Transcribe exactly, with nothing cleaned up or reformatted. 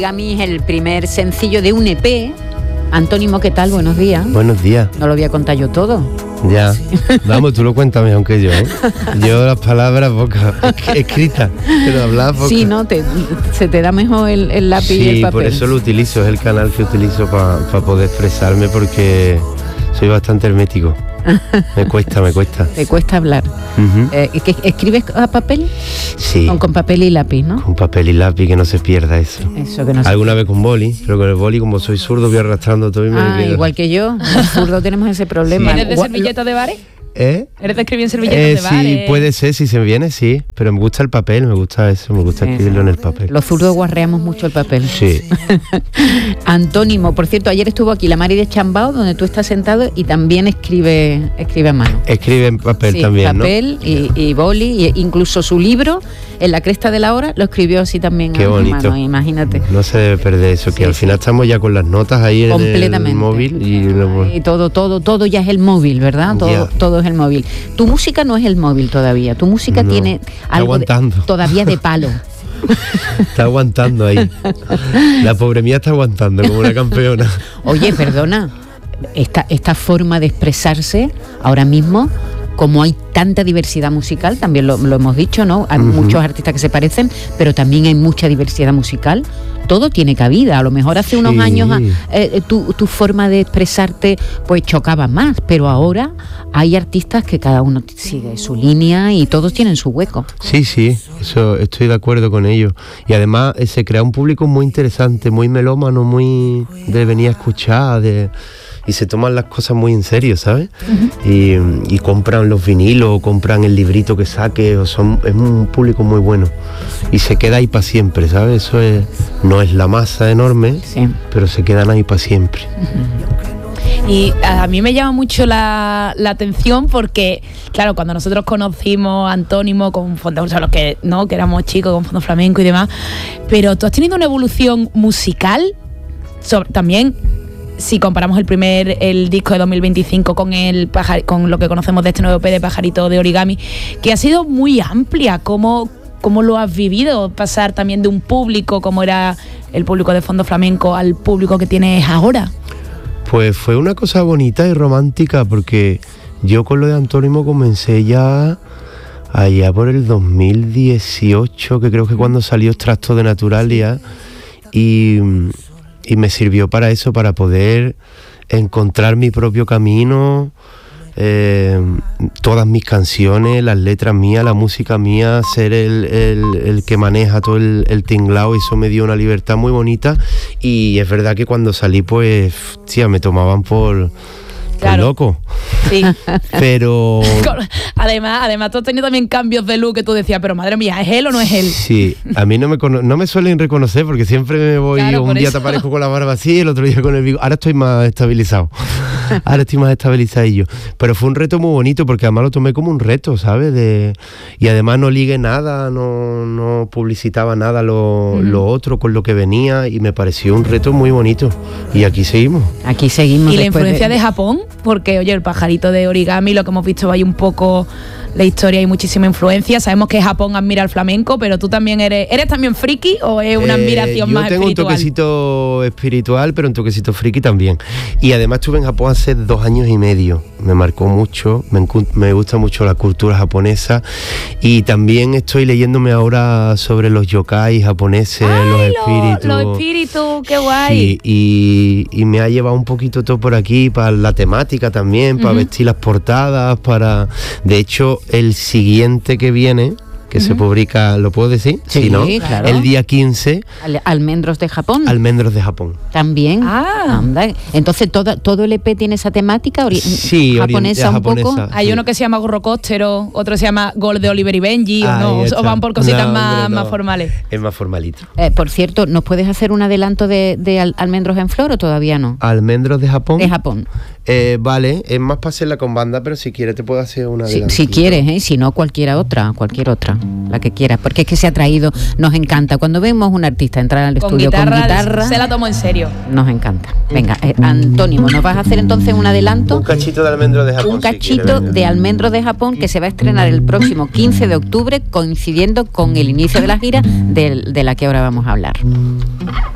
Origami es el primer sencillo de un E P. Antónimo, ¿qué tal? Buenos días. Buenos días. No lo voy a contar yo todo. Ya. Vamos, tú lo cuentas mejor que yo, ¿eh? Yo las palabras pocas, escritas, pero hablar pocas. Sí, ¿no? Te, se te da mejor el, el lápiz sí, y el papel. por eso lo utilizo, es el canal que utilizo para pa poder expresarme, porque soy bastante hermético. Me cuesta, me cuesta. Te cuesta hablar. Uh-huh. eh, ¿que ¿Escribes a papel? Sí. Con, con papel y lápiz, ¿no? Con papel y lápiz, que no se pierda eso. Eso, que no se... Alguna vez con boli, pero con el boli, como soy zurdo, voy arrastrando todo y me Ah, quedo. igual que yo. Los zurdos tenemos ese problema. ¿Eres de Gua- servilletas de bares? ¿Eh? ¿Eres de escribir en servilletas Eh, de bares? sí, puede ser, si se me viene, sí. Pero me gusta el papel, me gusta eso, me gusta Sí, escribirlo sí. en el papel. Los zurdos guarreamos mucho el papel. Sí. Antónimo, por cierto, ayer estuvo aquí la Mari de Chambao, donde tú estás sentado, y también escribe, escribe a mano. Escribe en papel Sí, también, papel ¿no? y, y boli, y incluso su libro, En la cresta de la hora, lo escribió así también Qué a bonito. mano, imagínate. No se debe perder eso, que Sí, al sí. final estamos ya con las notas ahí en el Completamente. móvil y lo- Y todo, todo, todo ya es el móvil, ¿verdad? Todo, Ya. todo es el móvil. Tu música no es el móvil todavía. Tu música No, tiene está algo de- aguantando. todavía de palo. está aguantando ahí. La pobre mía está aguantando como una campeona. Oye, perdona, esta, esta forma de expresarse ahora mismo, como hay tanta diversidad musical, también lo, lo hemos dicho, ¿no? Hay Ujú. muchos artistas que se parecen, pero también hay mucha diversidad musical. Todo tiene cabida. A lo mejor hace unos Sí. años ah, eh, tu, tu forma de expresarte pues chocaba más, pero ahora hay artistas que cada uno sigue su línea y todos tienen su hueco. Sí, sí, eso estoy de acuerdo con ello. Y además eh, se crea un público muy interesante, muy melómano, muy de venir a escuchar, de... y se toman las cosas muy en serio, ¿sabes? Uh-huh. y, y compran los vinilos, o compran el librito que saque, o son, es un público muy bueno. Y se queda ahí para siempre, ¿sabes? Eso es, no es la masa enorme, Sí. pero se quedan ahí para siempre. Y a mí me llama mucho la, la atención porque, claro, cuando nosotros conocimos a Antónimo con fondo, o sea, los que no, que éramos chicos con fondo flamenco y demás, pero tú has tenido una evolución musical sobre, también. Si comparamos el primer el disco de dos mil veinticinco con el pajar, con lo que conocemos de este nuevo E P de Pajarito de Origami, que ha sido muy amplia. ¿Cómo, cómo lo has vivido? Pasar también de un público como era el público de fondo flamenco al público que tienes ahora. Pues fue una cosa bonita y romántica, porque yo con lo de Antónimo comencé ya allá por el dos mil dieciocho, que creo que cuando salió Extracto de Naturalia, y... y me sirvió para eso, para poder encontrar mi propio camino, eh, todas mis canciones, las letras mías, la música mía, ser el, el, el que maneja todo el, el tinglao. Eso me dio una libertad muy bonita, y es verdad que cuando salí, pues, tía, me tomaban por... Claro. loco. Sí. Pero... Además, además tú has tenido también cambios de look que tú decías, pero madre mía, ¿es él o no es él? Sí, a mí no me, cono- no me suelen reconocer, porque siempre me voy, Claro, un por día eso. te aparezco con la barba así, el otro día con el bigote. Ahora estoy más estabilizado. Ahora estoy más estabilizadillo. Pero fue un reto muy bonito, porque además lo tomé como un reto, ¿sabes? De, y además no ligué nada, no, no publicitaba nada lo, Uh-huh. lo otro con lo que venía, y me pareció un reto muy bonito. Y aquí seguimos. Aquí seguimos. Y la después influencia de... de Japón, porque oye, el Pajarito de Origami, lo que hemos visto hay un poco la historia, hay muchísima influencia. Sabemos que Japón admira el flamenco, pero tú también eres, ¿eres también friki o es una Eh, admiración más Yo tengo espiritual? un toquecito espiritual, pero un toquecito friki también. Y además estuve en Japón hace dos años y medio. Me marcó mucho, me, encu- me gusta mucho la cultura japonesa, y también estoy leyéndome ahora sobre los yokai japoneses, ¡Ay, los lo- espíritus. los espíritus, qué guay! Sí, y, y me ha llevado un poquito todo por aquí, para la temática también, para Ujú. vestir las portadas, para... De hecho, el siguiente que viene, que se publica, ¿lo puedo decir? Sí, ¿no? claro. El día quince, Al- almendros de Japón. Almendros de Japón. También. Ah. Anda. Entonces todo, todo el E P tiene esa temática ori- Sí, japonesa orien- un poco. japonesa. Hay Sí. uno que se llama Gorro Cóstero, otro se llama Gol de Oliver y Benji, o Ahí no, está. o van por cositas No, más, hombre, no. más formales. Es más formalito. Eh, por cierto, ¿nos puedes hacer un adelanto de, de al- almendros en flor o todavía no? Almendros de Japón. De Japón. Eh, vale, es más para hacerla con banda, pero si quieres te puedo hacer una Si, adelantito. si quieres, ¿eh? Si no, cualquiera otra, cualquier otra, la que quieras. Porque es que se ha traído, nos encanta. Cuando vemos un artista entrar al Con estudio guitarra, con guitarra, se la tomo en serio. nos encanta. Venga, eh, Antónimo, ¿nos vas a hacer entonces un adelanto? Un cachito de almendros de Japón. Un si cachito quieres, venga. de almendros de Japón, que se va a estrenar el próximo quince de octubre, coincidiendo con el inicio de la gira de, de la que ahora vamos a hablar.